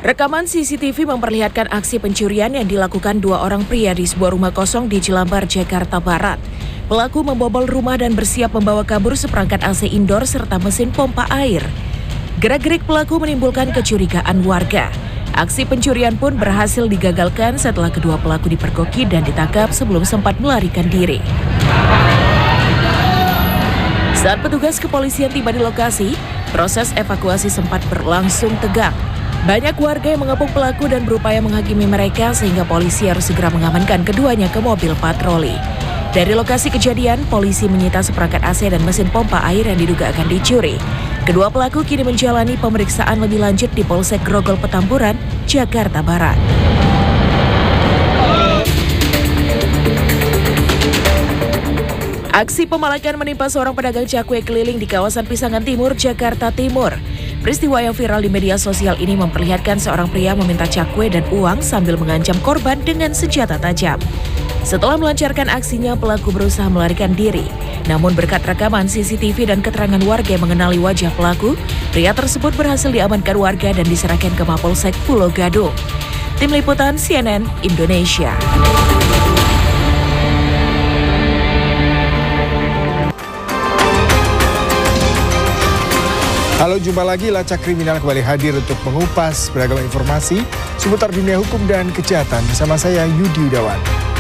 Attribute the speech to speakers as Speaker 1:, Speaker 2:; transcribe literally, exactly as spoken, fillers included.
Speaker 1: Rekaman C C T V memperlihatkan aksi pencurian yang dilakukan dua orang pria di sebuah rumah kosong di Jelambar, Jakarta Barat. Pelaku membobol rumah dan bersiap membawa kabur seperangkat A C indoor serta mesin pompa air. Gerak-gerik pelaku menimbulkan kecurigaan warga. Aksi pencurian pun berhasil digagalkan setelah kedua pelaku dipergoki dan ditangkap sebelum sempat melarikan diri. Saat petugas kepolisian tiba di lokasi, proses evakuasi sempat berlangsung tegang. Banyak warga yang mengepung pelaku dan berupaya menghakimi mereka sehingga polisi harus segera mengamankan keduanya ke mobil patroli. Dari lokasi kejadian, polisi menyita seperangkat A C dan mesin pompa air yang diduga akan dicuri. Kedua pelaku kini menjalani pemeriksaan lebih lanjut di Polsek Grogol Petamburan, Jakarta Barat. Aksi pemalakan menimpa seorang pedagang cakwe keliling di kawasan Pisangan Timur, Jakarta Timur. Peristiwa yang viral di media sosial ini memperlihatkan seorang pria meminta cakwe dan uang sambil mengancam korban dengan senjata tajam. Setelah melancarkan aksinya, pelaku berusaha melarikan diri. Namun berkat rekaman C C T V dan keterangan warga yang mengenali wajah pelaku, pria tersebut berhasil diamankan warga dan diserahkan ke Mapolsek Pulau Gadung. Tim Liputan C N N Indonesia.
Speaker 2: Halo, jumpa lagi. Lacak Kriminal kembali hadir untuk mengupas beragam informasi seputar dunia hukum dan kejahatan bersama saya Yudi Udawan.